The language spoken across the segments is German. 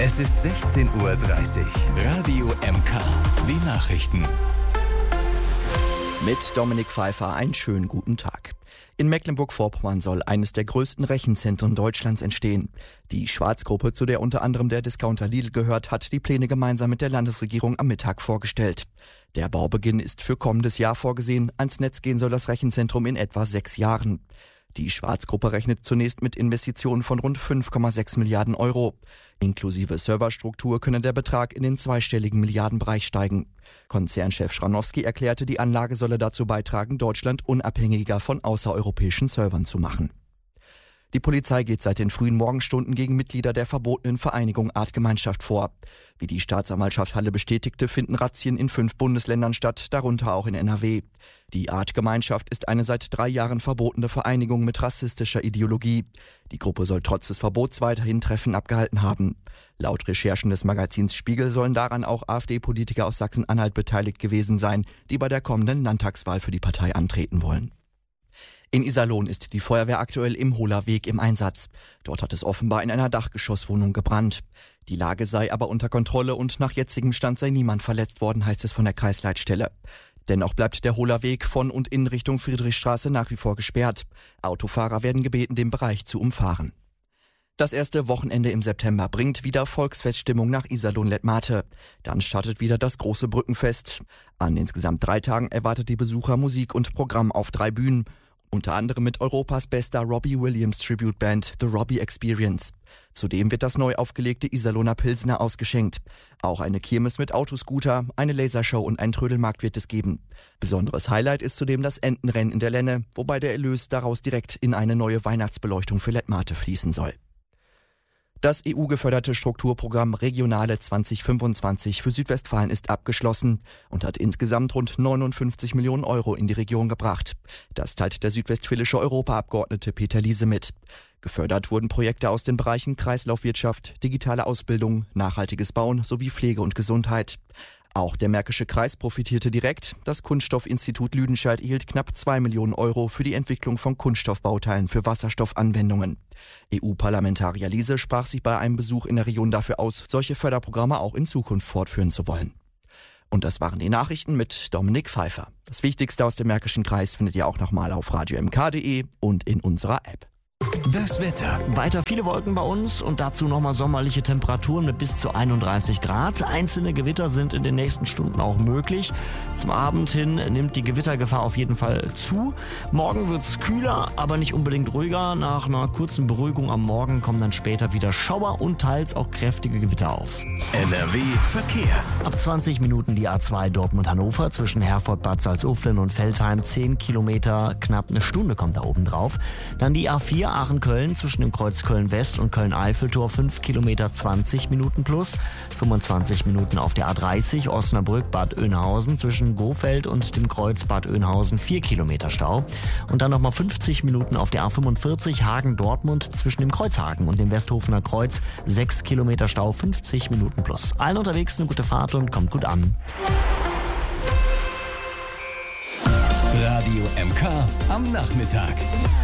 Es ist 16:30 Uhr. Radio MK. Die Nachrichten. Mit Dominik Pfeiffer einen schönen guten Tag. In Mecklenburg-Vorpommern soll eines der größten Rechenzentren Deutschlands entstehen. Die Schwarz-Gruppe, zu der unter anderem der Discounter Lidl gehört, hat die Pläne gemeinsam mit der Landesregierung am Mittag vorgestellt. Der Baubeginn ist für kommendes Jahr vorgesehen. Ans Netz gehen soll das Rechenzentrum in etwa 6 Jahren. Die Schwarz-Gruppe rechnet zunächst mit Investitionen von rund 5,6 Milliarden Euro. Inklusive Serverstruktur könne der Betrag in den zweistelligen Milliardenbereich steigen. Konzernchef Schranowski erklärte, die Anlage solle dazu beitragen, Deutschland unabhängiger von außereuropäischen Servern zu machen. Die Polizei geht seit den frühen Morgenstunden gegen Mitglieder der verbotenen Vereinigung Artgemeinschaft vor. Wie die Staatsanwaltschaft Halle bestätigte, finden Razzien in 5 Bundesländern statt, darunter auch in NRW. Die Artgemeinschaft ist eine seit 3 Jahren verbotene Vereinigung mit rassistischer Ideologie. Die Gruppe soll trotz des Verbots weiterhin Treffen abgehalten haben. Laut Recherchen des Magazins Spiegel sollen daran auch AfD-Politiker aus Sachsen-Anhalt beteiligt gewesen sein, die bei der kommenden Landtagswahl für die Partei antreten wollen. In Iserlohn ist die Feuerwehr aktuell im Hohlerweg im Einsatz. Dort hat es offenbar in einer Dachgeschosswohnung gebrannt. Die Lage sei aber unter Kontrolle und nach jetzigem Stand sei niemand verletzt worden, heißt es von der Kreisleitstelle. Dennoch bleibt der Hohlerweg von und in Richtung Friedrichstraße nach wie vor gesperrt. Autofahrer werden gebeten, den Bereich zu umfahren. Das erste Wochenende im September bringt wieder Volksfeststimmung nach Iserlohn-Lettmate. Dann startet wieder das große Brückenfest. An insgesamt 3 Tagen erwartet die Besucher Musik und Programm auf 3 Bühnen. Unter anderem mit Europas bester Robbie Williams Tribute Band The Robbie Experience. Zudem wird das neu aufgelegte Iserlohner Pilsner ausgeschenkt. Auch eine Kirmes mit Autoscooter, eine Lasershow und einen Trödelmarkt wird es geben. Besonderes Highlight ist zudem das Entenrennen in der Lenne, wobei der Erlös daraus direkt in eine neue Weihnachtsbeleuchtung für Lettmate fließen soll. Das EU-geförderte Strukturprogramm Regionale 2025 für Südwestfalen ist abgeschlossen und hat insgesamt rund 59 Millionen Euro in die Region gebracht. Das teilt der südwestfälische Europaabgeordnete Peter Liese mit. Gefördert wurden Projekte aus den Bereichen Kreislaufwirtschaft, digitale Ausbildung, nachhaltiges Bauen sowie Pflege und Gesundheit. Auch der Märkische Kreis profitierte direkt. Das Kunststoffinstitut Lüdenscheid erhielt knapp 2 Millionen Euro für die Entwicklung von Kunststoffbauteilen für Wasserstoffanwendungen. EU-Parlamentarier Liese sprach sich bei einem Besuch in der Region dafür aus, solche Förderprogramme auch in Zukunft fortführen zu wollen. Und das waren die Nachrichten mit Dominik Pfeiffer. Das Wichtigste aus dem Märkischen Kreis findet ihr auch nochmal auf radiomk.de und in unserer App. Das Wetter. Weiter viele Wolken bei uns und dazu nochmal sommerliche Temperaturen mit bis zu 31 Grad. Einzelne Gewitter sind in den nächsten Stunden auch möglich. Zum Abend hin nimmt die Gewittergefahr auf jeden Fall zu. Morgen wird es kühler, aber nicht unbedingt ruhiger. Nach einer kurzen Beruhigung am Morgen kommen dann später wieder Schauer und teils auch kräftige Gewitter auf. NRW Verkehr. Ab 20 Minuten die A2 Dortmund-Hannover zwischen Herford-Bad Salzuflen und Veltheim. 10 Kilometer, knapp eine Stunde kommt da oben drauf. Dann die A4 Aachen-Köln zwischen dem Kreuz Köln-West und Köln-Eiffeltor 5 Kilometer 20 Minuten plus. 25 Minuten auf der A30 Osnabrück-Bad Oeynhausen zwischen Gofeld und dem Kreuz Bad Oeynhausen 4 Kilometer Stau. Und dann nochmal 50 Minuten auf der A45 Hagen-Dortmund zwischen dem Kreuzhagen und dem Westhofener Kreuz 6 Kilometer Stau 50 Minuten plus. Allen unterwegs eine gute Fahrt und kommt gut an. Radio MK am Nachmittag.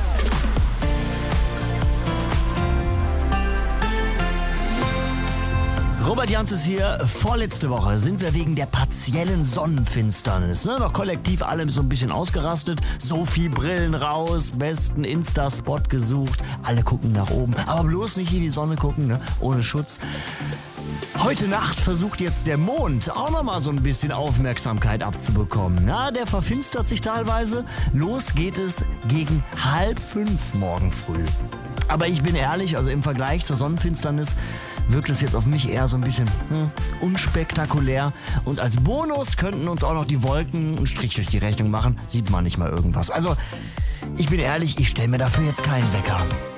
Robert Jans ist hier. Vorletzte Woche sind wir wegen der partiellen Sonnenfinsternis noch kollektiv alle so ein bisschen ausgerastet. Sophie-Brillen raus, besten Insta-Spot gesucht. Alle gucken nach oben, aber bloß nicht in die Sonne gucken, ohne Schutz. Heute Nacht versucht jetzt der Mond auch nochmal so ein bisschen Aufmerksamkeit abzubekommen. Ja, der verfinstert sich teilweise. Los geht es gegen 4:30 morgen früh. Aber ich bin ehrlich, also im Vergleich zur Sonnenfinsternis wirkt es jetzt auf mich eher so ein bisschen unspektakulär. Und als Bonus könnten uns auch noch die Wolken einen Strich durch die Rechnung machen. Sieht man nicht mal irgendwas. Also, ich bin ehrlich, ich stelle mir dafür jetzt keinen Wecker.